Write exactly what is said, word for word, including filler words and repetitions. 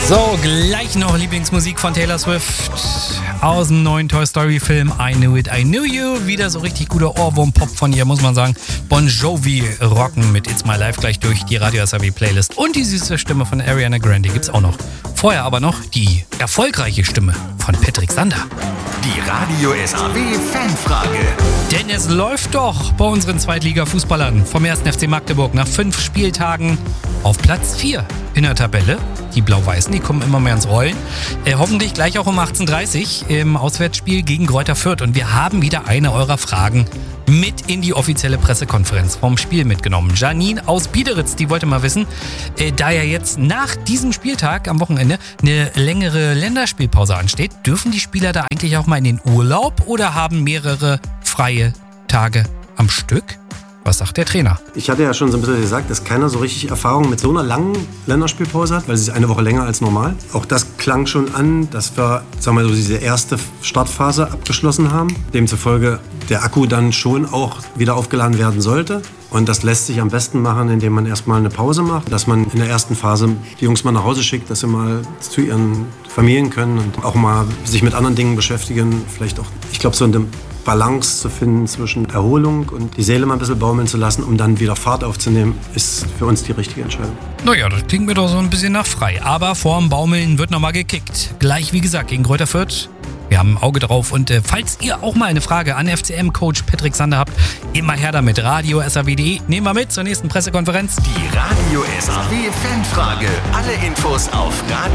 So, gleich noch Lieblingsmusik von Taylor Swift aus dem neuen Toy Story Film I Knew It, I Knew You. Wieder so richtig guter Ohrwurm-Pop von ihr, muss man sagen. Bon Jovi rocken mit It's My Life gleich durch die Radio S R W Playlist. Und die süße Stimme von Ariana Grande gibt's auch noch. Vorher aber noch die erfolgreiche Stimme von Patrick Sander. Die Radio S R W Fanfrage. Denn es läuft doch bei unseren Zweitliga-Fußballern vom ersten F C Magdeburg nach fünf Spieltagen auf Platz vier in der Tabelle. Die Blau-Weißen, die kommen immer mehr ins Rollen. Äh, hoffentlich gleich auch um achtzehn Uhr dreißig im Auswärtsspiel gegen Greuther Fürth. Und wir haben wieder eine eurer Fragen mit in die offizielle Pressekonferenz vom Spiel mitgenommen. Janine aus Biederitz, die wollte mal wissen, äh, da ja jetzt nach diesem Spieltag am Wochenende eine längere Länderspielpause ansteht, dürfen die Spieler da eigentlich auch mal in den Urlaub oder haben mehrere freie Tage am Stück? Was sagt der Trainer? Ich hatte ja schon so ein bisschen gesagt, dass keiner so richtig Erfahrung mit so einer langen Länderspielpause hat, weil sie ist eine Woche länger als normal. Auch das klang schon an, dass wir, sagen wir mal so, diese erste Startphase abgeschlossen haben. Demzufolge der Akku dann schon auch wieder aufgeladen werden sollte. Und das lässt sich am besten machen, indem man erstmal eine Pause macht, dass man in der ersten Phase die Jungs mal nach Hause schickt, dass sie mal zu ihren Familien können und auch mal sich mit anderen Dingen beschäftigen. Vielleicht auch, ich glaube, so eine Balance zu finden zwischen Erholung und die Seele mal ein bisschen baumeln zu lassen, um dann wieder Fahrt aufzunehmen, ist für uns die richtige Entscheidung. Naja, das klingt mir doch so ein bisschen nach frei. Aber vorm Baumeln wird nochmal gekickt. Gleich, wie gesagt, gegen Greuther Fürth. Wir haben ein Auge drauf. Und äh, falls ihr auch mal eine Frage an F C M-Coach Patrick Sander habt, immer her damit. Radio S R W punkt de. Nehmen wir mit zur nächsten Pressekonferenz. Die Radio S R W Fanfrage. Alle Infos auf Radio